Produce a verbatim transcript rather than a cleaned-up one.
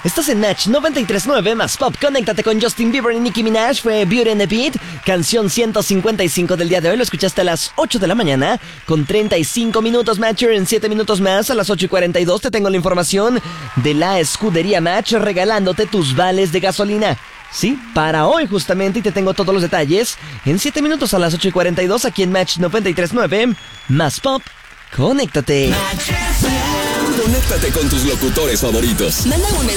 Estás en Match noventa y tres punto nueve más Pop. Conéctate con Justin Bieber y Nicki Minaj. Fue Beauty and the Beat, canción ciento cincuenta y cinco del día de hoy. Lo escuchaste a las ocho de la mañana con treinta y cinco minutos. Matcher, en siete minutos más, a las ocho y cuarenta y dos, te tengo la información de la escudería Match regalándote tus vales de gasolina. Sí, para hoy justamente, y te tengo todos los detalles en siete minutos a las ocho y cuarenta y dos aquí en Match noventa y tres punto nueve más Pop. Conéctate. Conéctate con tus locutores favoritos. Manda un